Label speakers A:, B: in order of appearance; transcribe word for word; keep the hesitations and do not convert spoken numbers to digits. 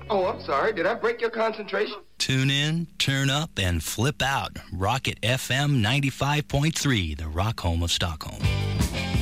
A: Oh, I'm sorry. Did I break your concentration?
B: Tune in, turn up, and flip out. Rocket F M ninety-five point three, the rock home of Stockholm.